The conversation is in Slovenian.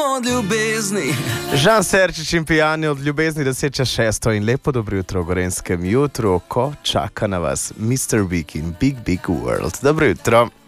Od ljubezni. Žan Serčič in pijani od ljubezni 10:06 in lepo dobro jutro v Gorenjskem jutru, ko čaka na vas Mr. Big in Big Big World. Dobro jutro.